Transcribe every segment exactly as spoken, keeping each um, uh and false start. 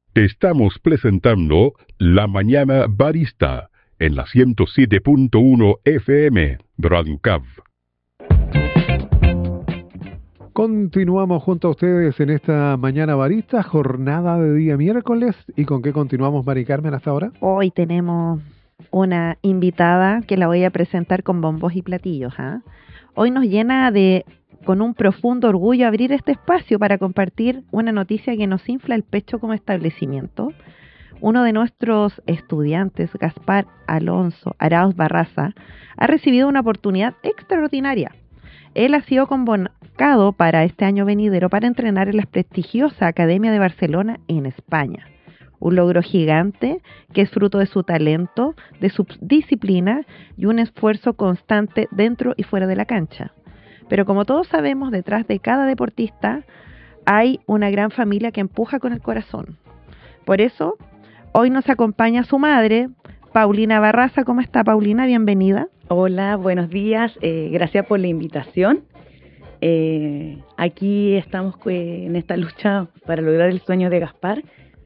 Te estamos presentando La Mañana Barista en la ciento siete punto uno F M, Brancab. Continuamos junto a ustedes en esta Mañana Barista, jornada de día miércoles. ¿Y con qué continuamos, Mari Carmen, hasta ahora? Hoy tenemos una invitada que la voy a presentar con bombos y platillos. ¿eh? Hoy nos llena de, con un profundo orgullo, abrir este espacio para compartir una noticia que nos infla el pecho como establecimiento. Uno de nuestros estudiantes, Gaspar Alonso Arauz Barraza, ha recibido una oportunidad extraordinaria. Él ha sido convocado para este año venidero para entrenar en la prestigiosa Academia de Barcelona en España. Un logro gigante que es fruto de su talento, de su disciplina y un esfuerzo constante dentro y fuera de la cancha. Pero como todos sabemos, detrás de cada deportista hay una gran familia que empuja con el corazón. Por eso, hoy nos acompaña su madre, Paulina Barraza. ¿Cómo está, Paulina? Bienvenida. Hola, buenos días. Eh, gracias por la invitación. Eh, aquí estamos eh, en esta lucha para lograr el sueño de Gaspar.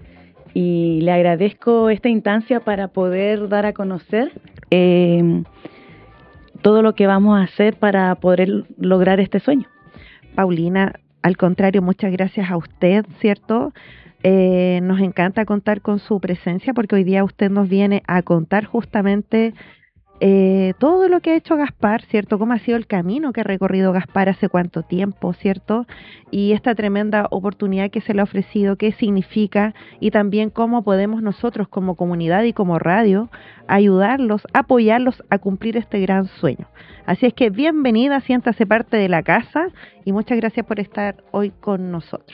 Y le agradezco esta instancia para poder dar a conocer eh, todo lo que vamos a hacer para poder lograr este sueño. Paulina, al contrario, muchas gracias a usted, ¿cierto? Eh, nos encanta contar con su presencia porque hoy día usted nos viene a contar justamente eh, todo lo que ha hecho Gaspar, ¿cierto? Cómo ha sido el camino que ha recorrido Gaspar, hace cuánto tiempo, ¿cierto? Y esta tremenda oportunidad que se le ha ofrecido, qué significa, y también cómo podemos nosotros como comunidad y como radio ayudarlos, apoyarlos a cumplir este gran sueño. Así es que bienvenida, siéntase parte de la casa y muchas gracias por estar hoy con nosotros.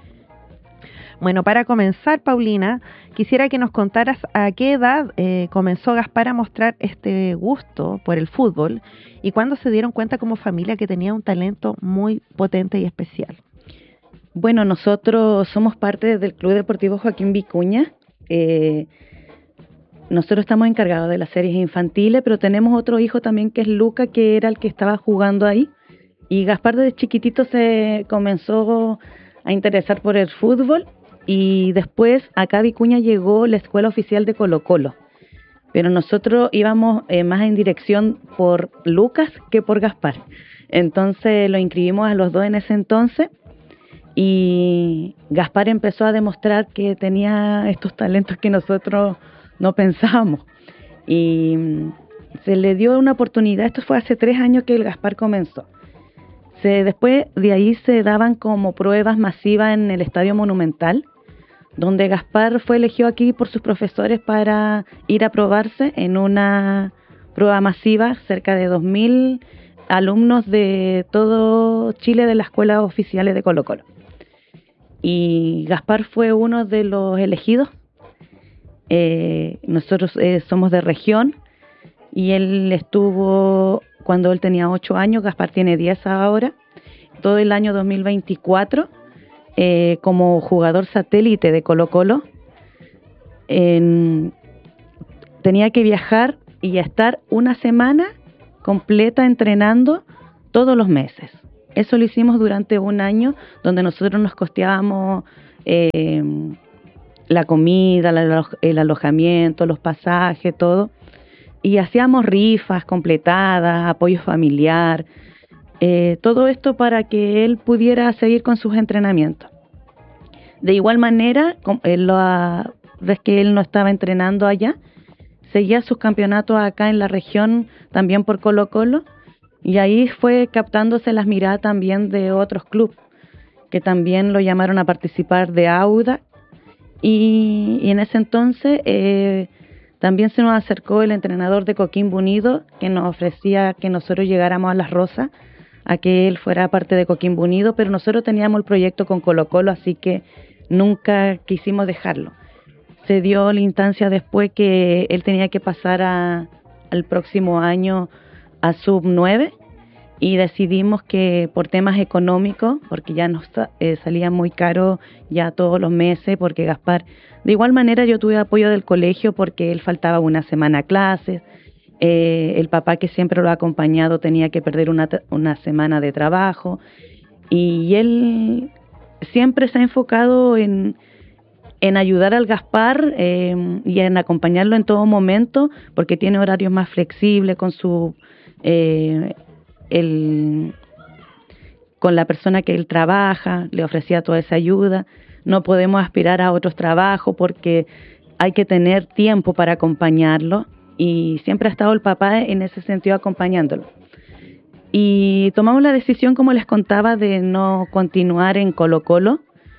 Bueno, para comenzar, Paulina, quisiera que nos contaras a qué edad eh, comenzó Gaspar a mostrar este gusto por el fútbol y cuándo se dieron cuenta como familia que tenía un talento muy potente y especial. Bueno, nosotros somos parte del Club Deportivo Joaquín Vicuña. Eh, nosotros estamos encargados de las series infantiles, pero tenemos otro hijo también que es Luca, que era el que estaba jugando ahí. Y Gaspar desde chiquitito se comenzó a interesar por el fútbol. Y después acá a Vicuña llegó la escuela oficial de Colo Colo, pero nosotros íbamos eh, más en dirección por Lucas que por Gaspar, entonces lo inscribimos a los dos en ese entonces y Gaspar empezó a demostrar que tenía estos talentos que nosotros no pensábamos y se le dio una oportunidad. Esto fue hace tres años que el Gaspar comenzó. Se, después de ahí se daban como pruebas masivas en el Estadio Monumental, donde Gaspar fue elegido aquí por sus profesores para ir a probarse en una prueba masiva, cerca de dos mil alumnos de todo Chile de las escuelas oficiales de Colo Colo. Y Gaspar fue uno de los elegidos. Eh, nosotros eh, somos de región y él estuvo cuando él tenía ocho años, Gaspar tiene diez ahora, todo el año dos mil veinticuatro eh, como jugador satélite de Colo Colo. En, tenía que viajar y estar una semana completa entrenando todos los meses. Eso lo hicimos durante un año, donde nosotros nos costeábamos eh, la comida, la, el alojamiento, los pasajes, todo. Y hacíamos rifas completadas, apoyo familiar, eh, todo esto para que él pudiera seguir con sus entrenamientos. De igual manera, la vez que él no estaba entrenando allá, seguía sus campeonatos acá en la región, también por Colo Colo, y ahí fue captándose las miradas también de otros clubes, que también lo llamaron a participar de Audax, y, y en ese entonces eh, también se nos acercó el entrenador de Coquimbo Unido, que nos ofrecía que nosotros llegáramos a Las Rosas, a que él fuera parte de Coquimbo Unido, pero nosotros teníamos el proyecto con Colo Colo, así que nunca quisimos dejarlo. Se dio la instancia después que él tenía que pasar a, al próximo año a sub nueve y decidimos que por temas económicos, porque ya nos eh, salía muy caro ya todos los meses, porque Gaspar, de igual manera yo tuve apoyo del colegio porque él faltaba una semana a clases, eh, el papá que siempre lo ha acompañado tenía que perder una, una semana de trabajo y él siempre se ha enfocado en en ayudar al Gaspar eh, y en acompañarlo en todo momento, porque tiene horarios más flexibles con su eh, el, con la persona que él trabaja, le ofrecía toda esa ayuda. No podemos aspirar a otros trabajos porque hay que tener tiempo para acompañarlo, y siempre ha estado el papá en ese sentido acompañándolo. Y tomamos la decisión, como les contaba, de no continuar en Colo Colo,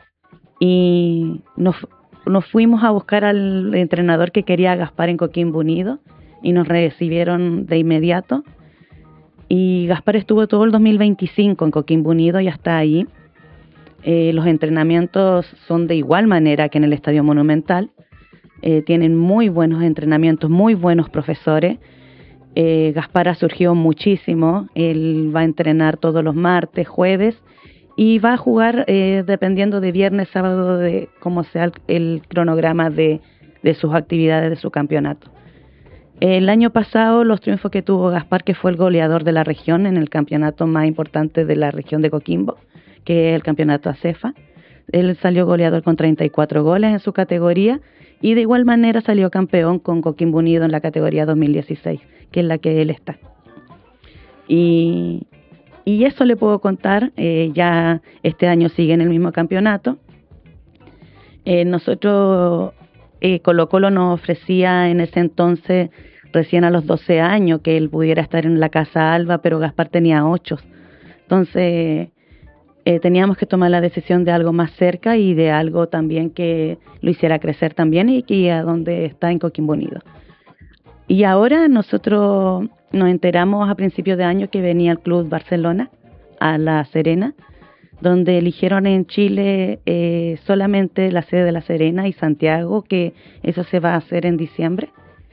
y nos, nos fuimos a buscar al entrenador que quería a Gaspar en Coquimbo Unido, y nos recibieron de inmediato. Y Gaspar estuvo todo el dos mil veinticinco en Coquimbo Unido y hasta ahí. Eh, los entrenamientos son de igual manera que en el Estadio Monumental. Eh, tienen muy buenos entrenamientos, muy buenos profesores. Eh, Gaspar ha surgido muchísimo. Él va a entrenar todos los martes, jueves, y va a jugar eh, dependiendo de viernes, sábado, de cómo sea el, el cronograma de, de sus actividades de su campeonato. El año pasado, los triunfos que tuvo Gaspar, que fue el goleador de la región en el campeonato más importante de la región de Coquimbo, que es el campeonato ACEFA, él salió goleador con treinta y cuatro goles en su categoría, y de igual manera salió campeón con Coquimbo Unido en la categoría dos mil dieciséis, que es la que él está. Y, y eso le puedo contar. Eh, ya este año sigue en el mismo campeonato. Eh, nosotros, eh, Colo Colo nos ofrecía en ese entonces, recién a los doce años, que él pudiera estar en la Casa Alba, pero Gaspar tenía ocho. Entonces Eh, teníamos que tomar la decisión de algo más cerca y de algo también que lo hiciera crecer también, y que a donde está en Coquimbo Unido. Y ahora nosotros nos enteramos a principios de año que venía el Club Barcelona a La Serena, donde eligieron en Chile eh, solamente la sede de La Serena y Santiago, que eso se va a hacer en diciembre.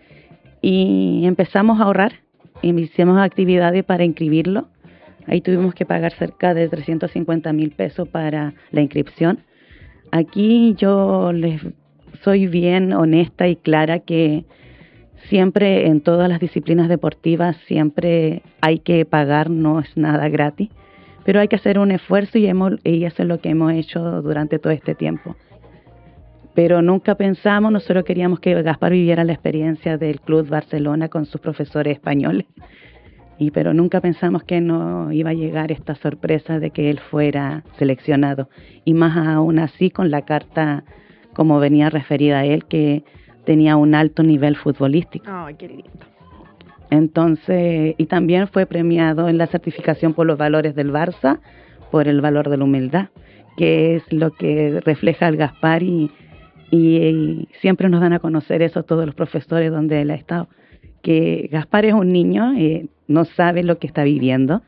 Y empezamos a ahorrar, y hicimos actividades para inscribirlo. Ahí tuvimos que pagar cerca de trescientos cincuenta mil pesos para la inscripción. Aquí yo les soy bien honesta y clara que siempre en todas las disciplinas deportivas siempre hay que pagar, no es nada gratis, pero hay que hacer un esfuerzo, y, hemos, y eso es lo que hemos hecho durante todo este tiempo. Pero nunca pensamos, nosotros queríamos que Gaspar viviera la experiencia del Club Barcelona con sus profesores españoles. Y pero nunca pensamos que no iba a llegar esta sorpresa de que él fuera seleccionado, y más aún así con la carta, como venía referida a él, que tenía un alto nivel futbolístico. Ay, qué lindo. Entonces, y también fue premiado en la certificación por los valores del Barça, por el valor de la humildad, que es lo que refleja el Gaspar, y, y, y siempre nos dan a conocer eso todos los profesores donde él ha estado, que Gaspar es un niño, eh, no sabe lo que está viviendo,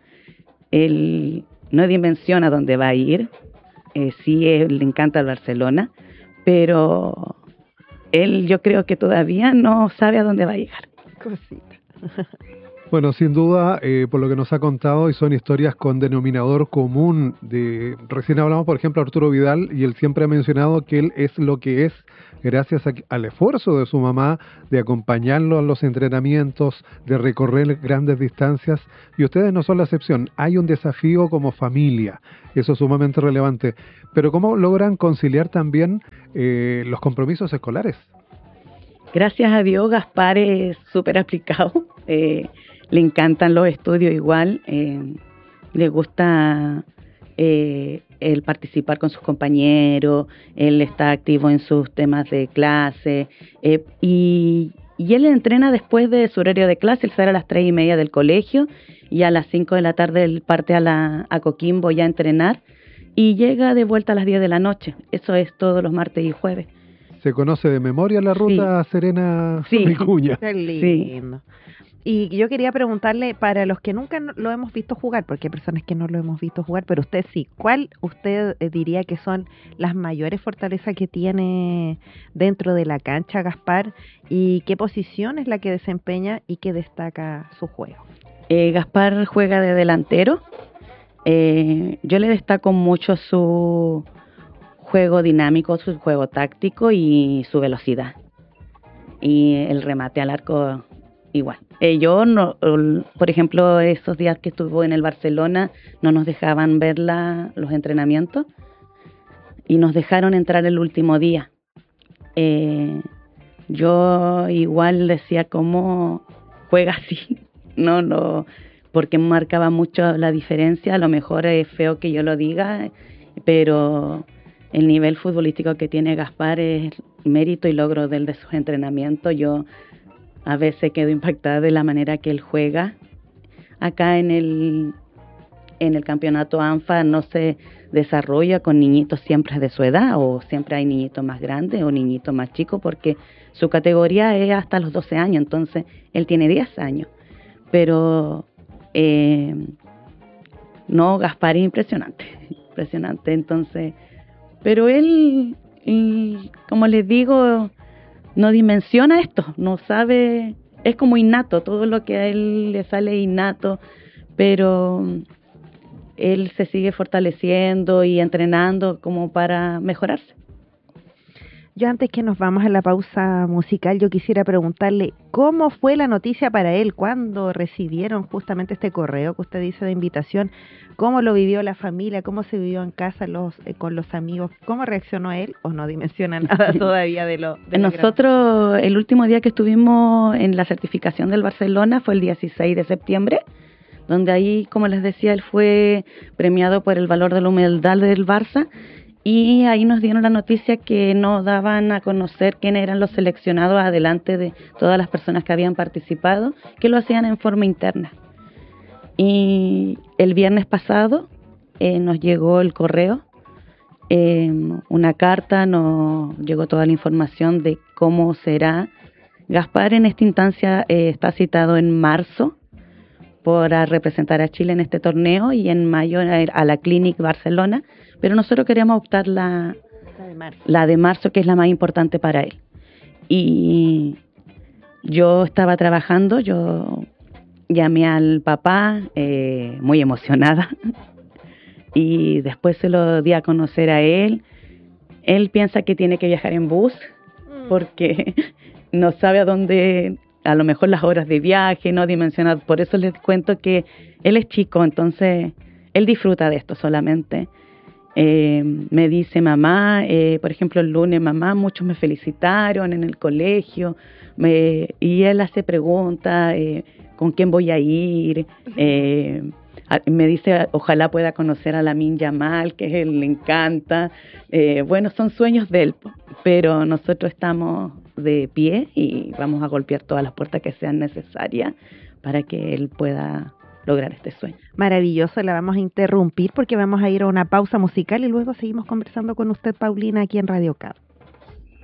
él no dimensiona dónde va a ir, eh, sí, él le encanta el Barcelona, pero él yo creo que todavía no sabe a dónde va a llegar. Cosita. Bueno, sin duda, eh, por lo que nos ha contado, y son historias con denominador común. De recién hablamos, por ejemplo, de Arturo Vidal, y él siempre ha mencionado que él es lo que es gracias a, al esfuerzo de su mamá, de acompañarlo a los entrenamientos, de recorrer grandes distancias, y ustedes no son la excepción. Hay un desafío como familia, eso es sumamente relevante. Pero ¿cómo logran conciliar también eh, los compromisos escolares? Gracias a Dios, Gaspar es súper aplicado, eh, le encantan los estudios igual, eh, le gusta eh, el participar con sus compañeros, él está activo en sus temas de clase, eh, y, y él entrena después de su horario de clase. Él sale a las tres y media del colegio, y a las cinco de la tarde él parte a, la, a Coquimbo ya a entrenar, y llega de vuelta a las diez de la noche. Eso es todos los martes y jueves. ¿Se conoce de memoria la ruta sí. Serena sí. Vicuña? Qué lindo. Sí. Y yo quería preguntarle, para los que nunca lo hemos visto jugar, porque hay personas que no lo hemos visto jugar, pero usted sí, ¿cuál usted diría que son las mayores fortalezas que tiene dentro de la cancha Gaspar, y qué posición es la que desempeña y qué destaca su juego? Eh, Gaspar juega de delantero. Eh, yo le destaco mucho su juego dinámico, su juego táctico y su velocidad. Y el remate al arco igual. Eh, yo, no, por ejemplo, esos días que estuvo en el Barcelona, no nos dejaban ver la, los entrenamientos, y nos dejaron entrar el último día. eh, yo igual decía, ¿cómo juega así? No, no, porque marcaba mucho la diferencia. A lo mejor es feo que yo lo diga, pero el nivel futbolístico que tiene Gaspar es mérito y logro del de sus entrenamientos. Yo a veces quedo impactada de la manera que él juega. Acá en el en el campeonato ANFA no se desarrolla con niñitos siempre de su edad, o siempre hay niñitos más grandes o niñitos más chicos, porque su categoría es hasta los doce años, entonces él tiene diez años. Pero eh, no, Gaspar es impresionante, impresionante, entonces, pero él, y, como les digo, no dimensiona esto, no sabe, es como innato, todo lo que a él le sale innato, pero él se sigue fortaleciendo y entrenando como para mejorarse. Yo, antes que nos vamos a la pausa musical, yo quisiera preguntarle cómo fue la noticia para él, cuando recibieron justamente este correo que usted dice de invitación, cómo lo vivió la familia, cómo se vivió en casa los eh, con los amigos, cómo reaccionó él, o no dimensiona nada todavía de lo de Nosotros, el último día que estuvimos en la certificación del Barcelona fue el dieciséis de septiembre, donde ahí, como les decía, él fue premiado por el valor de la humildad del Barça, y ahí nos dieron la noticia que nos daban a conocer quiénes eran los seleccionados adelante de todas las personas que habían participado, que lo hacían en forma interna. Y el viernes pasado eh, nos llegó el correo, eh, una carta, nos llegó toda la información de cómo será. Gaspar en esta instancia eh, está citado en marzo para representar a Chile en este torneo, y en mayo a la Clinic Barcelona, pero nosotros queríamos optar la, la, de marzo. la de marzo, que es la más importante para él. Y yo estaba trabajando, yo llamé al papá eh, muy emocionada, y después se lo di a conocer a él. Él piensa que tiene que viajar en bus, porque no sabe a dónde, a lo mejor las horas de viaje, no dimensionado. Por eso les cuento que él es chico, entonces él disfruta de esto solamente. Eh, me dice, mamá, eh, por ejemplo, el lunes, mamá, muchos me felicitaron en el colegio, me, y él hace preguntas, eh, ¿con quién voy a ir? Eh, a, me dice, ojalá pueda conocer a Lamine Yamal, que a él le encanta. Eh, bueno, son sueños de él, pero nosotros estamos de pie y vamos a golpear todas las puertas que sean necesarias para que él pueda lograr este sueño. Maravilloso, la vamos a interrumpir porque vamos a ir a una pausa musical y luego seguimos conversando con usted, Paulina, aquí en Radio C A B.